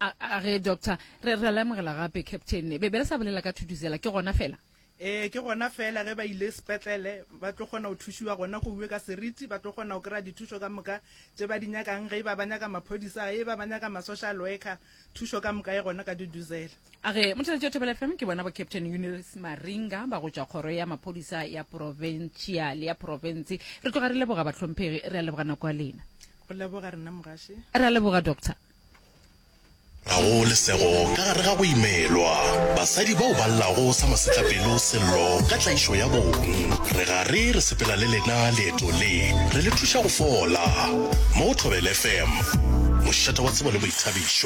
a re doctor re lemogela gape captain be re sa bolela ka thutuzela ke gona fela ke gona fela ge ba ile sepetlele ba tlo gona go thusiwa gona go bue ka seriti ba tlo gona go kry-a dithuso ka moka tse ba di nyakang ge ba nyaka maphodisa ge ba nyaka ma-social worker thuso ka moka e gona ka duduzela a re motšhanetse o Thobela FM ke bona ba Captain Eunice Maringa ba go tša kgoro ya maphodisa ya provincial ya province re tloga re leboga batlhomphegi re a leboga nako ya lena go leboga rena mogaši re a leboga doctor ga go lesego ka gare ga go imelwa basadi bao ba llago sa masetlapelo sello ka tlaišo ya bong re gare re sepela le lena leeto le re le thuša go fola mo Thobela FM mošata wa tsebo le boithabišo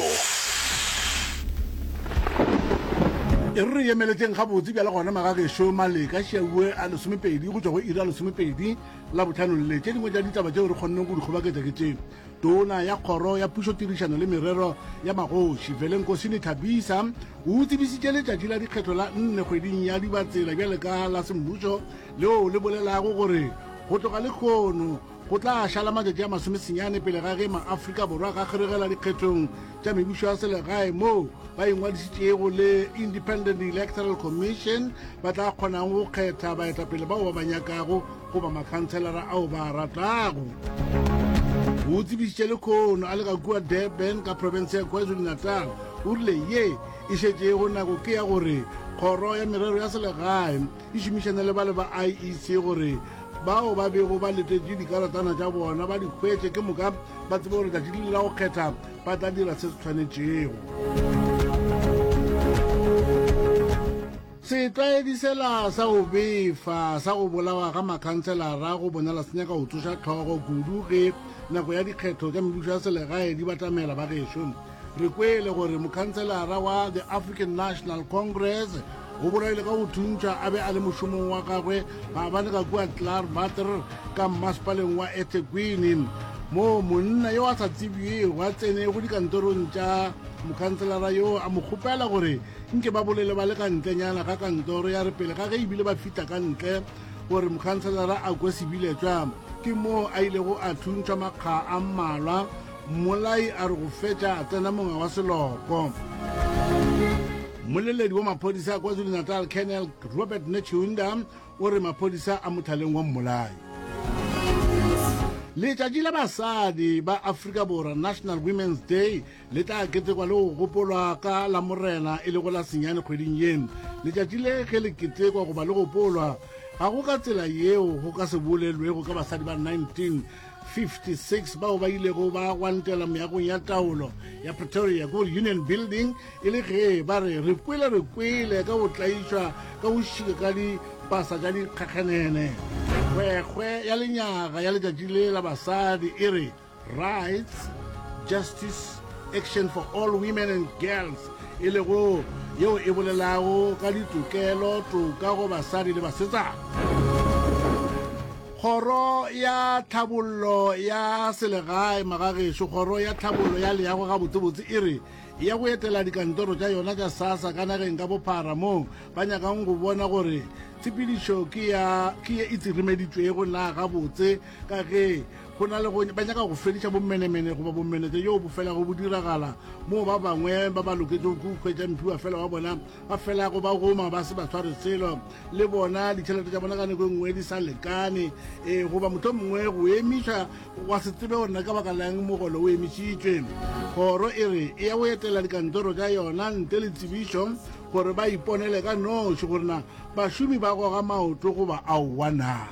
e re emeletseng ga botse bjala gona magagešo maleka šiaue a lesomepedi go tšwa go ira lesomepedi la botlhano le tše dingwe tša ditaba tšeo re kgonneng go di kgobaketša ke tšeo tona ya kgoro ya pušo-tirišano le merero ya magoši Velenkosini Thabisa o tsebisitše letšatši la dikgetho la 4 kgweding ya dibatsela bjale ka la semmušo leo le bolelago gore go tloga le kgono go tla šala matšatši a masomesenyane pele ga ge maafrika borwa ga kgeregela dikgethong tša mebušo ya selegae moo ba ingwadišitšego le Independent Electoral Commission ba tla kgonang go kgetha baetapele bao ba nyakago goba makhanselara ao ba ratago o tsebišitše le kgono a le ka kua Durban ka province ya KwaZulu-Natal o rile ye e šetšego nako ke ya gore kgoro ya merero ya selegae e šomišana le ba IEC gore bao ba bego ba letetše dikaratana tša bona ba di hwetše ke moka ba tsebe gore tšatši le la go kgetha ba tla dira se se tshwanetšego setlaedisela sa go befa sa go bolawa ga makhanselara go bonala senyaka go tsoša tlhogo kudu ge nako ya dikgetho tša mebušo ya selegae di batamela ba gešo re kwele gore mokhanselara wa the African National Congress go bolaile ka go thuntša a be a le mošomong wa gagwe ba bane ka kua Clark Batter ka mmaspaleng wa eThekwini mo monna yo a sa tsebiego a tsene go dikantorong tša mokhanselara yo a mo kgopela gore nke ba bolele ba le ka ntlenyana ga kantoro ya re pele ga ge ebile ba fita ka ntle gore mokhanselara a kwe sebiletswa ke mo a ilego a thuntšwa makga a mmalwa molai a re go fetša a tsena mongwe wa seloko moleledi wa maphodisa a KwaZulu-Natal Colonel Robert Nechunda o re maphodisa a mothaleng wa mmolai letšatši la basadi ba Afrika Borwa National Women's Day le tla ketekwa le go gopolwa ka la morena e le go la senyane kgweding yeno letšatši le ge le ketekwa goba le gopolwa ga go ka tsela yeo go ka se bolelwego ka basadi ba 1956 bao ba ilego ba gwantela meagong ya taolo ya Pretoria go Union Building e le ge ba re re kwele ka go tlaišwa ka go šika ka dipasa tša dikgakganene kgwekgwe ya lenyaga ya letšatši le la basadi e re rights justice action for all women and girls e lego yeo e bolelago ka ditokelo toka go basadi le basetsana kgoro ya tlhabollo ya selegae magagešo kgoro ya tlhabollo ya leago ga botsebotse e re ya go etela dikantoro tša yona tša SASSA ka nageng ka bophara moo ba nyakang go bona gore tshepedišo ke ye e tsirimeditšwego na gabotse ka ge go na le ba nyaka go fediša bommenemene goba bommenete yo bo felago bo diragala moo ba bangwe ba ba loketse go kgwetša mphiwa fela wa bona ba felago ba goma ba se ba tshware selo le bona ditšhelete tša bona ka nako nngwe di sa lekane goba motho mongwe go emiša wa se tsebe gore na ka baka lang mogolo o emišitšwe kgoro e re e ya go etela dikantoro tša yona ntle le tsebišo gore ba iponele ka noši gore na bašomi ba goga maoto goba aowa na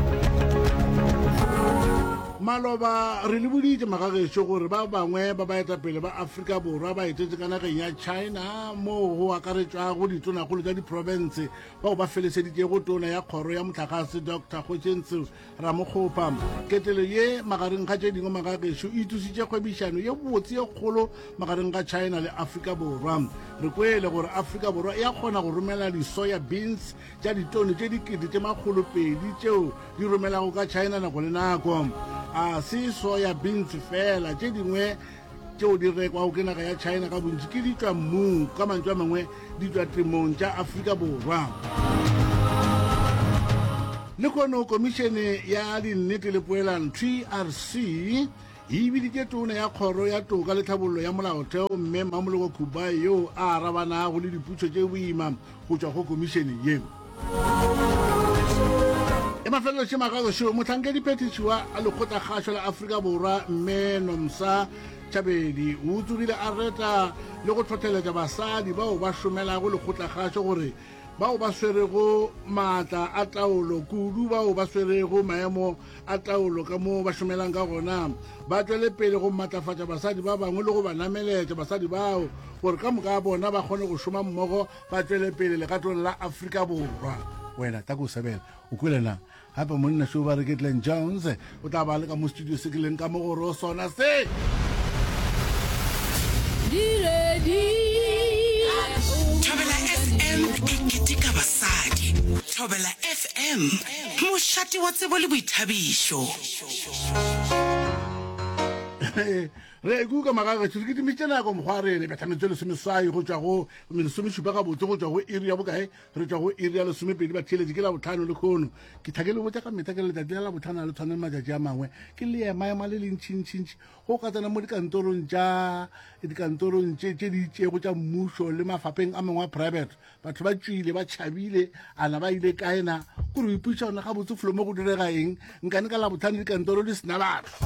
maloba re le boditše magagešo gore ba bangwe ba baetapele ba Afrika Borwa ba etetse ka nageng ya China moo go akaretšwa go ditonakgolo tša diprovince bao ba feleseditše go tona ya kgoro ya motlakase Dr. Kgotjentse Ramokgopa ketelo ye magareng ga tše dingwe magagešo e thusitše kgwebišano ye botse ye kgolo magareng ga China le Afrika Borwa re kwele gore Afrika Borwa e a kgona go romela di-soya beans tša ditone tše dikete tše 200 tšeo di romelago ka China nako le nako a se soya beans fela tše dingwe tšeo di rekwago ke naga ya China ka bontši ke di tšwa mmung ka mantšu a mangwe di tšwa temong tša Afrika Borwa le kono komišene ya dinnete le poelano TRC e biditse tona ya kgoro ya toka le tlhabollo ya molaotheo mme Mamoloko Khubai yo a arabanago le diputso tše boima go tšwa go komišene yeo e mafelelo tše magagošo motlhankedi phetišiwa a lekgotlakgašo la Afrika Borwa mme Nomsa Thabedi o tsogile a reta le go tlhotlheletša basadi bao ba šomelago lekgotlakgašo gore bao ba swerego maatla a taolo kudu bao ba swerego maemo a taolo ka mo ba šomelang ka gona ba tšwele pele go matlafatša basadi ba bangwe le go ba nameletša basadi bao gore ka moka bona ba kgone go šoma mmogo ba tšwele pele legatong la Afrika Borwa wena ta ko sebela o kwelena gape monna seo ba re ke Glenn Jones o tla ba le ka mo studio se ke leng ka mo gore o sona se Thobela FM ikitika basadi. Thobela FM moshati wa tsebo le boithabišo. re kuka magagetso ke dimitse nako mokgwarele bethametse lesomeswai go tšwa go lesomešupa ga botse go tšwa go iri ya bokae re tšwa go iri ya lesomepedi ba theletše ke la botlhano le kgono ke thakele botsa ka meta ke letsatsi la botlhano le tshwane matšatši a mangwe ke le emaema le lentšintšintši go ka tsena mo dikantorong tše di itšego tša mmušo le mafapeng a mangwe a private batho ba tšwile ba tšhabile ana ba ile kaena kore o ipuša ona ga botse folo mo go direga eng nkane ka la botlhano dikantoro di sena batho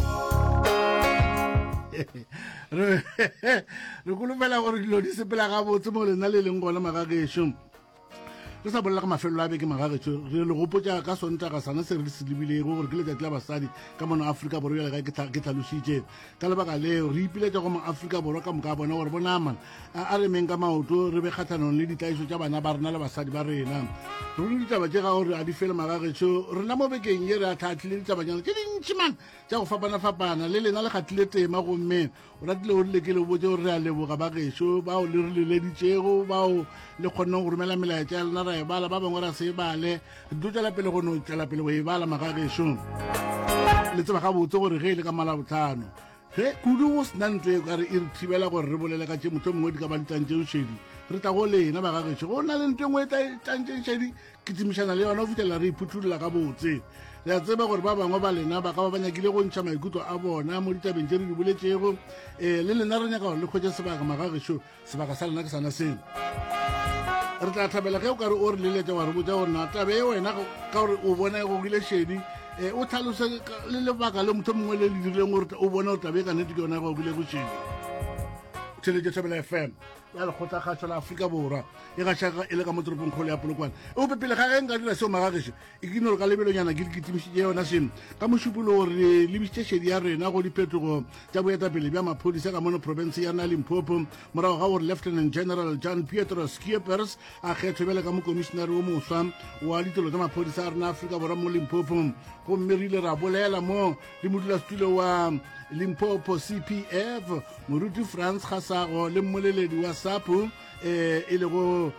re kolofela gore dilo di sepela ga botse mo lena le leng gona magagešo re sa bolela ka mafelelo a beke magagešo re le gopotša ka sontaga sana se re se lebilego gore ke letsatsi la basadi ka mono Afrika Borwa ya ke tlhalošitše ka lebaka leo re ipiletša go ma-Afrika Borwa ka moka bona gore bonama a re meng ka maoto re be kgathanong le ditlaišo tša bana ba rena le basadi ba rena re le ditaba tše ga gore a di fele magagešo rena mo bekeng ye re a tlhatlhile ditabanyana tše dintši man tša go fapana-fapana le lena le kgatlhile tema gomme o ratile o rile ke le botse gore re a leboga bagešo bao le re leleditšego bao le kgonneng go romela melaetša ya lena ra e bala ba bangwe ra se e bale re tlo tšwela pele go no tšwela pele go e bala magagešo le tseba ga botse gore ge e le ka malabotlhano ge kudu go sena ntlo e ka re e re thibela gore re bolele ka tše motho mongwe di ka ba ditantšeo šedi re tla go lena bagagešo go na le ntho engwe e tantše šedi ke tsimišana le yona o fitlhelela re iphutholola ka botse re a tseba gore ba bangwe ba lena ba ka ba nyakile go ntšha maikutlo a bona mo ditabeng tše re di boletšego le lena re nyaka gore le kgwetse sebaka magagešo sebaka sa lena ke sana seo re tla thabela ge o ka re o re leletša wa re botsa gore na tabe e wena ka gore o bona go gile šedi o tlhalose le lebaka le motho mongwe le le dirileng gore o bona gore tabe e ka nnete ke yona go gile go šedi theletše Thobela FM ya lekgotlakgašo la Afrika Borwa e gašaga e le ka mo toropong kgolo ya Polokwane o pepele ga ge nka dira seo magagešo e ke gore ka lebelonyana ke ditimišitše yona seno ka mošupolo gore re lebisitše šedi ya rena go diphetogo tša boetapele bja maphodisa ka mono province ya na Limpopo morago ga gore Lieutenant General John Pietro Schiepers a kgethwe bjale ka mokomišenare o moswa wa ditelo tša maphodisa a rena Afrika Borwa mo Limpopo gomme re ile ra bolela mo le modulasetulo wa Limpopo CPF moruti Frans Gasago le mmoleledi wa SAPO e le go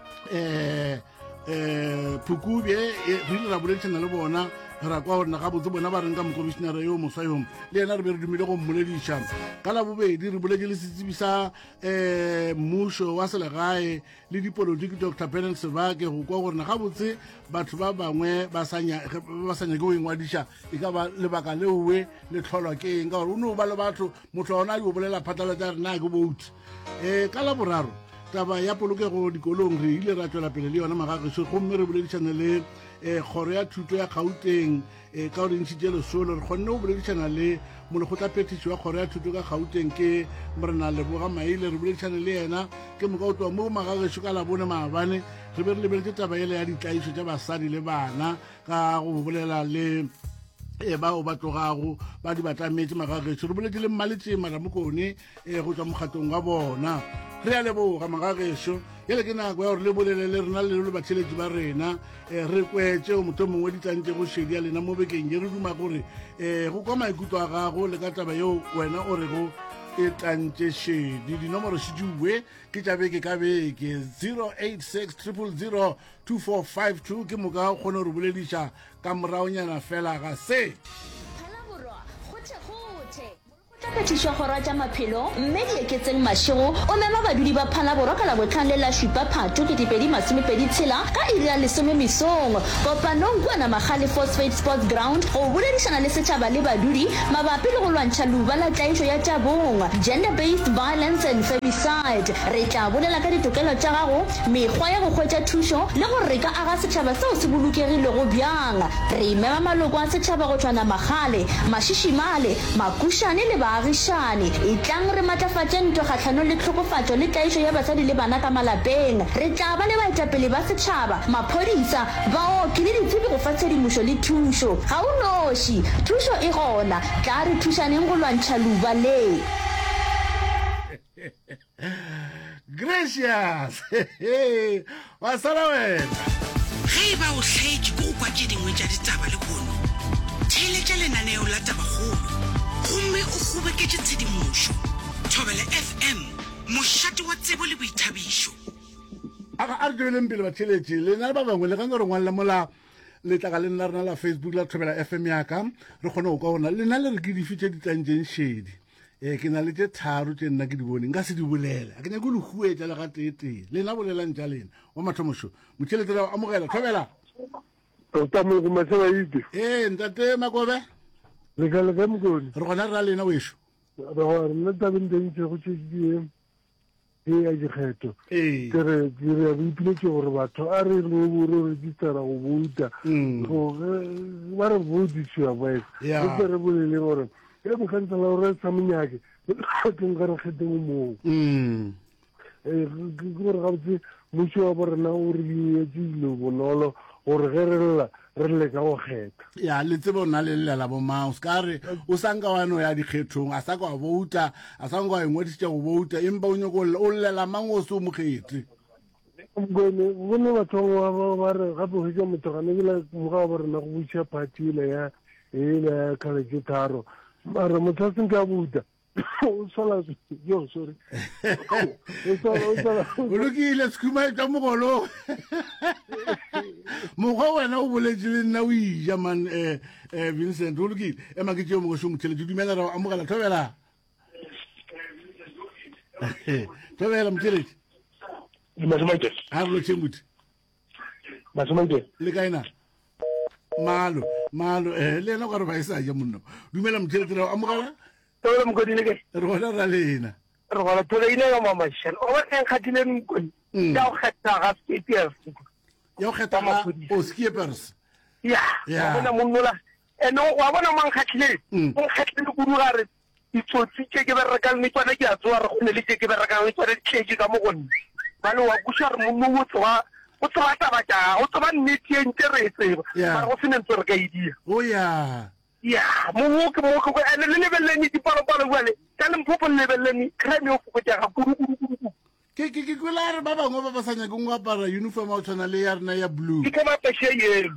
Phukubje re ile ra boletšana le bona ra kwa gore na ga botse bona ba reng ka mokomišenare yo moswa yo le yena re be re dumile go mmolediša ka la bobedi re boletse le setsebi sa mmušo wa selegae le dipolotiki Dr. Bernard Sebake go kwa gore na ga botse batho ba bangwe ba sa nyake go ingwadiša e ka ba lebaka leowe le tlholwa ke eng ka gore o ne o ba le batho motho wa ona a di o bolela phatlalatša re na ke bouti ka la boraro taba ya polokego dikolong re ile ra tšwela pele le yona magagešo gomme re boledišana le kgoro ya thuto ya Gauteng ka gore ntšhitše lesolo re kgonne go boledišana le molekgotlaphethiši wa kgoro ya thuto ka Gauteng ke morena Leboga Maile re boledišana le yena ke moka o tloa mo magagešo ka labone maabane re be re lebeletse taba ele ya ditlaišo tša basadi le bana ka go bolela le bao ba tlogago ba di batametse magagešo re boletse le mmaletše maramokone go tšwa mokgatong wa bona re a leboga magagešo ele ke nako ya gore le bolele le rena le le batheletši ba rena re kwetse motho mongwe ditlantše go šedi ya lena mo bekeng ye re duma gore go kwa maikutlo a gago le ka taba yeo wena o rego e tlantše šedi dinomoro šediwe ke tša beke ka beke 086 000 2452 ke moka o kgone gore bolediša ka moraonyana fela ga se Phalaborwa, gote. phetišwa kgoro tša maphelo mme di eketseng mašego o mema badudi ba phana borwa ka la botlhano le la šupa phato 2026 ka iri ya 10 mesong kopanong kua Namagale Phosphate Sports Ground go boledišana le setšhaba le badudi mabapi le go lwantšha luba la tlaišo ya tabong, gender-based violence and femicide. Re tla bolela ka ditokelo tša gago, mekgwa ya go hwetša thušo le gore re ka aga setšhaba seo se bolokegilego bjang. Re imema maloko a setšhaba go tšwa Namagale, Mašišimale, Makušane le baagišane. Itlang re matlafatše ntwa kgahlano le tlhokofatšo le tlaišo ya basadi le bana ka malapeng. Re tla ba le baetapele ba setšhaba, maphodisa, baoki le ditsebi go fa tshedimošo le thušo. Ga o noši, thušo e gona, tla re thušaneng go lwantšha luba le. Gracious. Wa sala wena. ge ba o hlaetše ko o kwa tše dingwe tša ditaba le kono theeletša lenaneo la tabakgolo gomme o kgobeketše tshedimošo Thobela FM mošate wa tsebo le boithabišo. A re tšweleng pele batheletše lena ba bangwe le ka gore ngwalela mola le tla ka le nna rena la Facebook la Thobela FM yaka re kgone go ka ona lena le re ke di fitše ditantšeng šedi ke na le tše tharo tše nna ke di bone nka se di bolela a ke nyako le huetša le ga tee lena bolelang tša lena wa mathomošo motheletše la amogela Thobela ntate Makobe le ka mokone re gona ra lena wešo nna tabeng tentse go tšekie e ya dikgetho ke re boipiletse gore batho a re re registera go bouta ba re voutisiwa boes ke re bolele gore e mokgansela gore sa monyake keng ka re kgeteng moo ke gore gabotse mmušo wa borena o re etse dilo bonolo gore ge re lla re le ka go kgetha ya le tsebo nna le lela bo mang ska re o sanka wa no ya dikgethong a sa ka vouta a sa ngwa ingwedisitse go vouta empa o nyoko o lela mang o se o mokgethi bone batho ba re gape go tša mothogane ebile moga ba rena go buša party ile ya college tharo mare motho a senke a bouta o sola yo sorry o lokile sekuma e tša mogolo mokgwa wena o boletše le nna o ija man Vincent o lokile ema ke tšeo mogošo motheletše dumela ra amogela Thobela Thobela motheletše a re lotšhe motho le kaena malo le ena gore ba e sa ja monno dumela motheletše ra amogela Tole mokodi ke re gona ra lena re gona tole ine ga mama shel o ba teng khatile mokodi ya o khetha ga skippers ya o khetha ga o skippers ya bona monnola eno wa bona mang khatlile o khatlile go dira re itsotsi ke bereka le tswana ke a tswa re gone le ke bereka le tswana ke ka mo gone ba le wa kusha re monno o tswa taba ja o tswa nnete e nteretse ba go sene ntse re ka idia o ya ya mo ke ene le lebeleni dipalopalo bale ka le mphopo lebeleni crime o fokotsa ga kudu ke kwela re ba bangwe ba ba sa nyakeng go apara uniform o tshwana le ya rena ya blue ke ba peshe yelo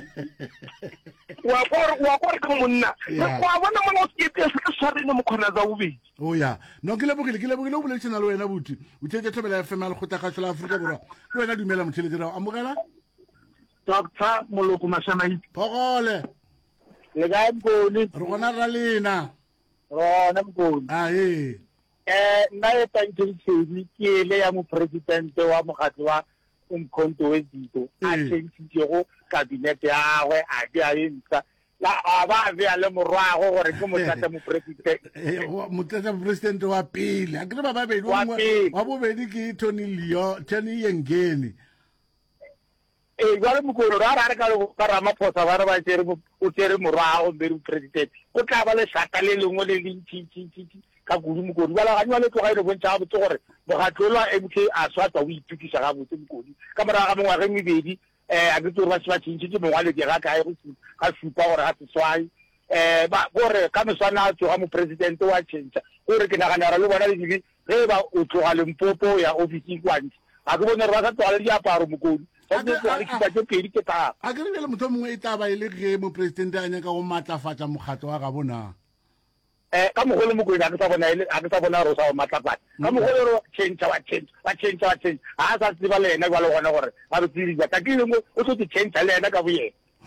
wa gore ke monna wa bona mo ke ke se sware ne mo khona za ubedi o ya no ke lebogile o boletsena le wena buti o tshetse Thobela FM le go tagatšwa la Afrika borwa le wena dumela motheletše ra amogela Dr. Moloko Mashamai phogole le ga mkoni re gona ra lena rona mkoni nna e tantšhedi ke le ya mo president wa mogatlo wa umkhonto wezito a tšhentšitšego kabinete ya gagwe a di a entsa la a ba bea le morwago gore ke mopresidente wa pele a kere ba babedi wa bobedi ke Tony Yengeni jwale mokolo ra re ka le ka Ramaphosa ba re ba o tsere morwago mbere president o tla ba le shata le lengwe le lentšintšintši ka kudu mokodi ba la ga le tloga ile bontšha botse gore mogatlolo a MK a swatsa o itukisa ga botse mokodi ka morago ga mengwaga mebedi a ke tsore ba se ba tšhintšhitše mongwaledi ga kae ga supa gore ga seswai gore ka meswana a tsoga mopresidente wa tšhentšha gore ke naganara le bona lebile ge ba o tloga Limpopo ya office kwantši ga ke bone gore ba sa tloga le diaparo mokodi a ke re bjale motho mongwe e taba e le ge mopresidente a nyaka go matlafatša mokgatlo wa ga bona ka mogolo mokodi a ke sa bona gore o sa go matlafatša ka mogolo re wa tšhentšha ga a sa tseba le ena jwa le gona gore ga re tsedisa ka ke lengwe o tlo te tšhentšha le ena ka boyena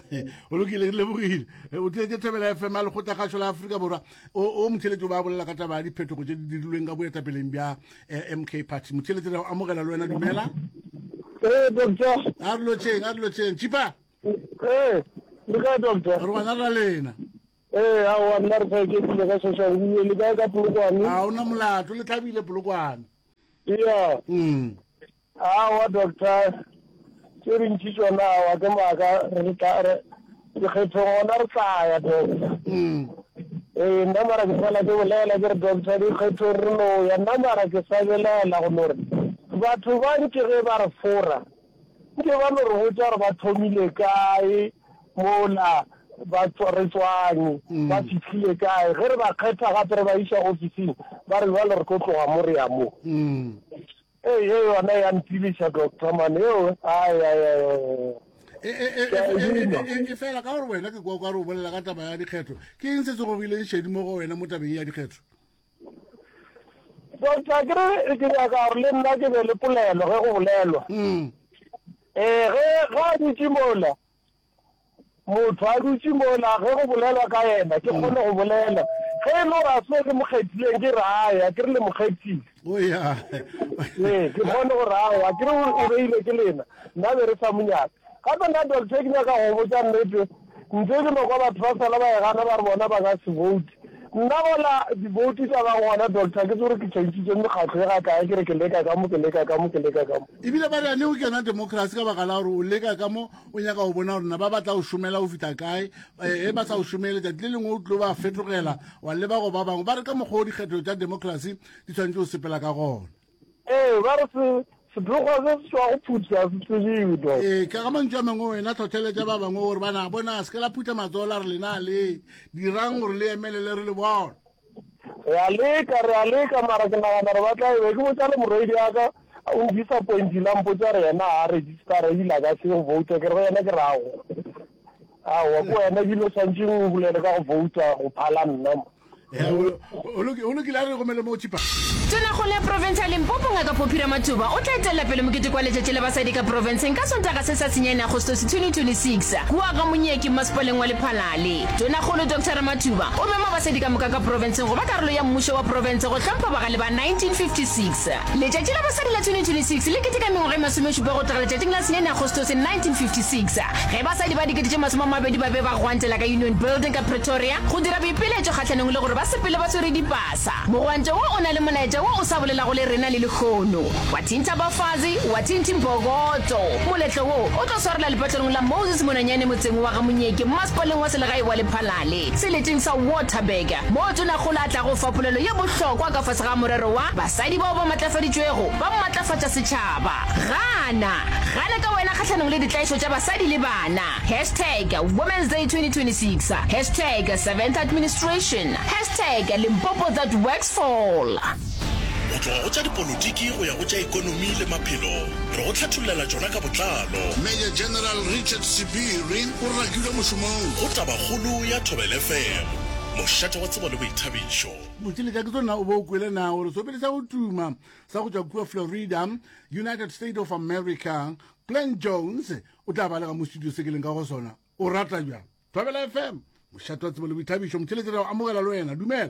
o lokile le bogile o tletse Thobela FM le khotla ga tsola Afrika borwa o motheletse ba bolela ka taba di phetogo tse di dilweng ka boetapeleng bya MK Party motheletse a amogela le wena dumela doctor a lo tsheng chipa le ka doctor re wana la lena a wa nna re fa ke le ka social media le ka Polokwane a una molato le tlhabile Polokwane yeah wa doctor ke re ntshitswa na wa ke maka re tla ke kgetho ona re tsaya doctor nna mara ke fela ke bolela ke re doctor di kgetho re no ya nna mara ke sabelela go nore batho ba ke ge ba re fora ke ba no re hotsa re ba thomile kae mola ba tswaretswang ba fitlhile kae ge re ba kgetha gape re ba isa ofising ba re ba le re go tloga mo re ya mo yona ya ntilisha doctor man e fela ka gore wena ke kwa re o bolela ka taba ya dikgetho ke eng se se go bileng shedi mo go wena mo tabeng ya dikgetho doctor ke re ke ya ka re le nna ke be le polelo ge go bolelwa ge ga dutse mola motho a dutse mola ge go bolelwa ka yena ke kgone go bolela ge e le ra se ke mokgethileng ke raya ke re le mokgethile ya ke kgone go raya ke re o beile ke lena nna be re sa monyaka gape nna doctor ke nyaka go botsa nnete ntse ke no kwa batho ba sala ba e gana ba re bona ba ka se vote nna gola di-vote tsa ba gona doctor ke tsore ke tšhantšitše mekgatlho e ga kae ke re ke leka ka mo ebile ba rane o kena democracy ka baka la gore o leka ka mo o nyaka go bona gore na ba batla go šomela go fita kae ba sa go šomele tsatsi le lengwe o tlo ba fetogela wa leba go ba bangwe ba re ka mokgwa o dikgetho tša democracy di tshwanetse go sepela ka gona ba re seplogo se se tswa go phutsa se tsebiwe do ka ga mantšu a mangwe wena tlhotlheletša ba bangwe gore bana bona se ke la phutha matsogo la re lena le dirang gore le emelele re le bona re a leka mara ke nagana re batla ebe ke botsa le moredi yaka o disappointile mpotsa re yena a registera ebile ka se go vouta ke re yena ke rago awa ko wena dilo tshwantseng o bolele ka go vouta go phala nna o lokile a re gomele mo chipa tonakgolo ya province ya limpopo ngaka Phophi Ramathuba o tla etela pele mokete kwa letšatši la basadi ka provinceng ka sontaga se sa senyane Agostose 2026 kua ga monyeki masepaleng wa lephalale tonakgolo Dr Ramathuba o mema basadi ka moka ka provinceng go ba karolo ya mmušo wa province go hlompha bagale ba 1956 letšatši la basadi la 2026 le keteka mengwaga e masomešupa go tloga letšatšing la senyane Agostose 1956 ge basadi ba dikete tše masomamabedi ba be ba gwantela ka Union Building ka Pretoria go dira boipeletšo kgatlhanong le gore ba sepele ba tswere dipasa mogwantšo wo o na le molaetša wo o sa bolelago le rena le lekgono wa thinta bafazi wa thinti mbogoto moletlo wo o tlo swarela lepatlelong la Moses Monanyane motseng wa ga monyeki masepaleng wa selegae wa lephalale seleteng sa Waterberg mo tonakgolo a tla go fa polelo ye bohlokwa ka fase ga morero wa basadi bao ba matlafaditšwego ba matlafatša setšhaba gana ka wena kgatlhanong le ditlaišo tša basadi le bana #Women's Day 2026 #7th Administration #Limpopo that works for all. o tloga go tša dipolotiki go ya go tša ikonomi le maphelo re go hlatholela tšona ka botlalo Major General Richard Sibiri o rakilwe mošomong go tabakgolo ya Thobela FM mošate wa tsebo le boithabišo motšile ka ke tsona o bo o kwele na gore sopele sa go tuma sa go tšwa kua Florida United States of America Glenn Jones o tla balega mo studio se ke leng ka go sona o rata bjang Thobela FM mošate wa tsebo le boithabišo motšheletšela amogela le wena dumela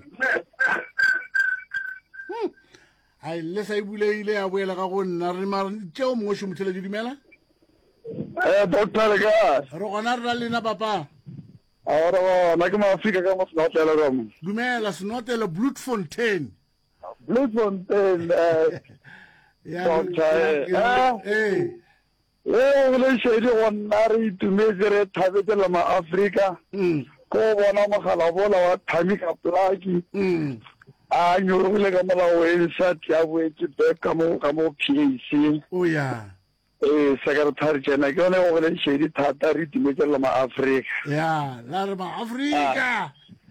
ai le sa ibuleile ya boela ka go nna re mara tšeo mongwe šo motšheletši dumela doctor gas re gona re na lena papa ahora na ke maafrika ka mo snotela ka mo dumela snotela Bloemfontein le shedi go nna re itumetse re thabetse la maafrika ko bona mogala bola wa thamika plaki a nyorogile ka molao e sa tia boetse back ka mo PAC o ya secretary general ke yone go le shedi thata re itumetse la maafrika ya la re maafrika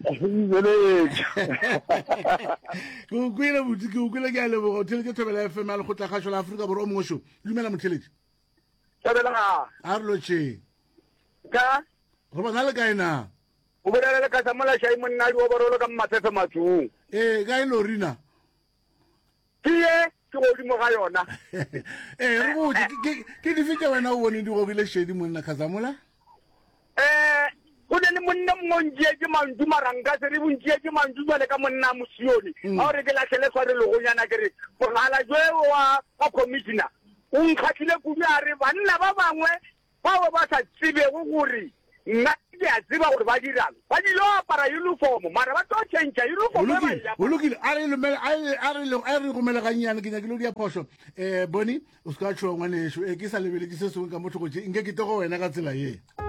go kwela botse ke kwela ke a leboga o theletse Thobela FM a le go tla kgašo la Afrika borwa o mongwe šo dumela motheletši Thobela a re lotšeng ka go bona le kae na o bolele ka samola shai monna di o borolo ka matsefe matsung ka e lorina ke go di mo ga yona re botse ke di fitša wena o bone di gogile shedi monna Khazamola go ne le monna mongwe ke mandu maranga se re bontšie ke mandu jwale ka monna mosioni a re ke latlhele tshware le go nyana ke re bogala jo wa commissioner o nkgatlhile kudu a re banna ba bangwe bao ba sa tsebego gore nna ke a tseba gore ba dirang ba dilo apara uniform mara ba tlo change uniform ba ya o lokile a re gomela ganyane ke nyakile di aphoso boni o ska tshwa ngwane esho ke sa lebele ke se sengwe ka motho go nke ke tego wena ka tsela ye